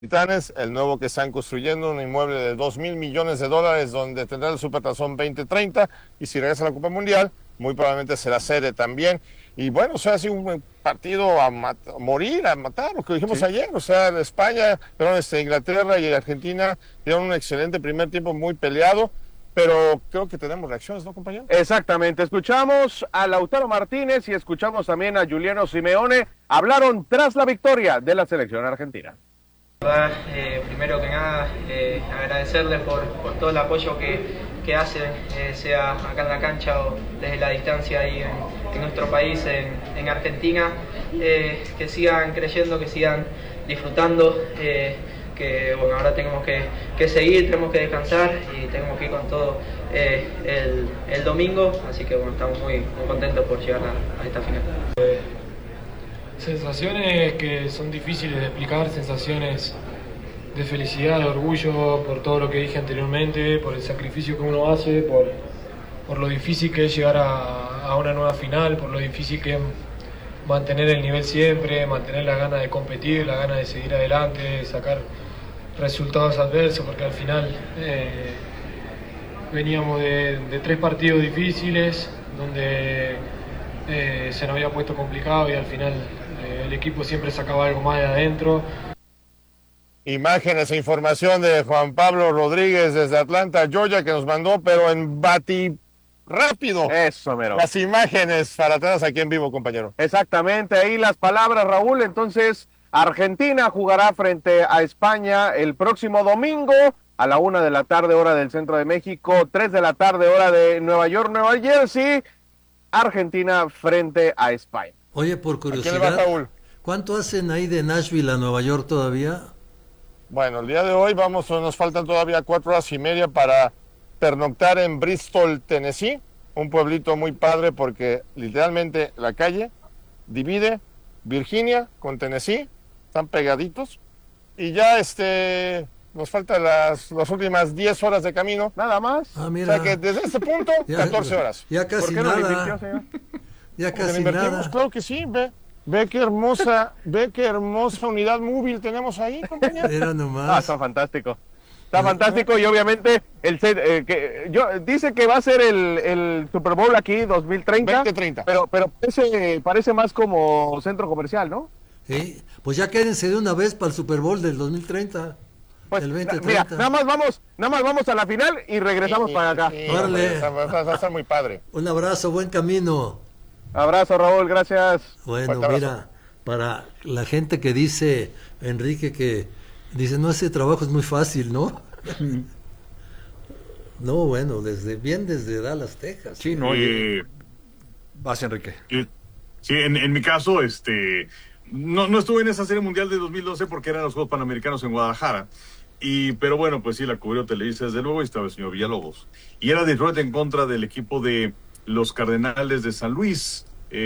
Titanes, el nuevo que están construyendo, un inmueble de $2,000 millones, donde tendrá el Supertazón 2030, y si regresa a la Copa Mundial, muy probablemente será sede también. Y bueno, o sea, ha sido un partido a morir, a matar, lo que dijimos Sí. ayer. O sea, España, perdón, Inglaterra y Argentina dieron un excelente primer tiempo, muy peleado, pero creo que tenemos reacciones, ¿no, compañero? Exactamente, escuchamos a Lautaro Martínez y escuchamos también a Juliano Simeone. Hablaron tras la victoria de la selección argentina. Primero que nada, agradecerles por todo el apoyo que hacen, sea acá en la cancha o desde la distancia ahí en nuestro país, en Argentina, que sigan creyendo, que sigan disfrutando, que bueno, ahora tenemos que seguir, tenemos que descansar y tenemos que ir con todo el domingo, así que bueno, estamos muy contentos por llegar a esta final. Sensaciones que son difíciles de explicar, sensaciones de felicidad, de orgullo por todo lo que dije anteriormente, por el sacrificio que uno hace, por lo difícil que es llegar a una nueva final, por lo difícil que es mantener el nivel siempre, mantener la gana de competir, la gana de seguir adelante, de sacar resultados adversos, porque al final veníamos de 3 partidos difíciles, donde se nos había puesto complicado y al final el equipo siempre sacaba algo más de adentro. Imágenes e información de Juan Pablo Rodríguez desde Atlanta, Georgia, que nos mandó, pero en bati rápido. Eso, mero. Las imágenes para atrás aquí en vivo, compañero. Exactamente, ahí las palabras, Raúl. Entonces, Argentina jugará frente a España el próximo domingo a la 1 de la tarde, hora del centro de México, 3 de la tarde, hora de Nueva York, Nueva Jersey. Argentina frente a España. Oye, por ¿A quién le va, curiosidad, Saúl? ¿cuánto hacen ahí de Nashville a Nueva York todavía? Bueno, el día de hoy nos faltan todavía 4 horas y media para pernoctar en Bristol, Tennessee, un pueblito muy padre porque literalmente la calle divide Virginia con Tennessee, están pegaditos, y ya nos faltan las últimas 10 horas de camino, nada más. Ah, O mira. sea que desde este punto, 14 horas. Ya ¿Por casi qué no le nada. invirtió, señor? Ya Porque le casi invertimos, nada. claro que sí, ve qué hermosa unidad móvil tenemos ahí, compañero. Era Ah, nomás. está fantástico. Está fantástico y obviamente dice que va a ser el Super Bowl aquí 2030. 2030. Pero parece más como centro comercial, ¿no? Sí, pues ya quédense de una vez para el Super Bowl del 2030. Pues el mira, 2030. nada más vamos a la final y regresamos para acá. Sí, Órale. va a estar muy padre. Un abrazo, buen camino. Abrazo, Raúl, gracias. Bueno, Fuerte abrazo. mira, para la gente que dice, Enrique, que dice, no, ese trabajo es muy fácil, ¿no? No, bueno, desde Dallas, Texas. Sí, no, vas, Enrique. Sí, en mi caso, no estuve en esa serie mundial de 2012 porque eran los Juegos Panamericanos en Guadalajara. Pero bueno, pues sí, la cubrió Televisa desde luego y estaba el señor Villalobos. Y era Detroit en contra del equipo de los Cardenales de San Luis.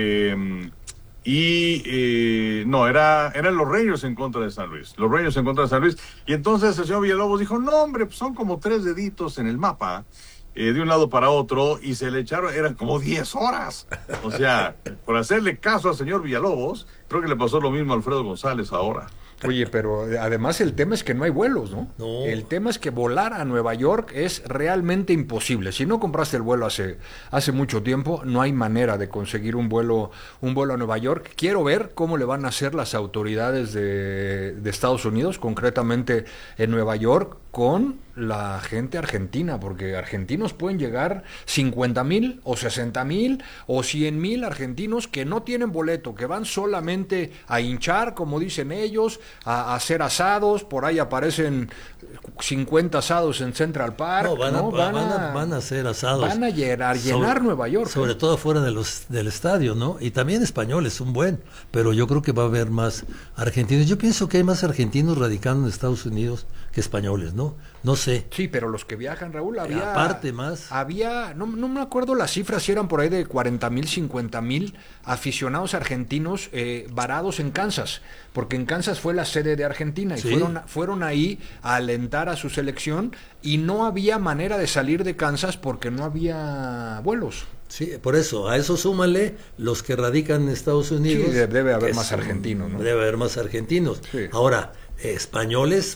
No, eran los Rangers en contra de San Luis. Los Rangers en contra de San Luis. Y entonces el señor Villalobos dijo, no hombre, pues son como 3 deditos en el mapa, de un lado para otro, y se le echaron, eran como 10 horas. O sea, por hacerle caso al señor Villalobos, creo que le pasó lo mismo a Alfredo González ahora. Oye, pero además el tema es que no hay vuelos, ¿no? No. El tema es que volar a Nueva York es realmente imposible. Si no compraste el vuelo hace mucho tiempo, no hay manera de conseguir un vuelo a Nueva York. Quiero ver cómo le van a hacer las autoridades de Estados Unidos, concretamente en Nueva York, con la gente argentina, porque argentinos pueden llegar 50,000 o 60,000 o 100,000 argentinos que no tienen boleto, que van solamente a hinchar, como dicen ellos, a hacer asados. Por ahí aparecen 50 asados en Central Park. No, van a hacer asados. Van a llenar Nueva York. Sobre todo fuera del estadio, ¿no? Y también españoles, un buen. Pero yo creo que va a haber más argentinos. Yo pienso que hay más argentinos radicando en Estados Unidos que españoles, ¿no? No sé. Sí, pero los que viajan, Raúl, había... Aparte más. No me acuerdo las cifras, si eran por ahí de 40,000, 50,000 aficionados argentinos varados en Kansas, porque en Kansas fue la sede de Argentina y Sí. fueron ahí a alentar a su selección y no había manera de salir de Kansas porque no había vuelos. Sí, por eso, a eso súmale los que radican en Estados Unidos. Sí, debe haber que más argentinos, ¿no? Debe haber más argentinos. Sí. Ahora, españoles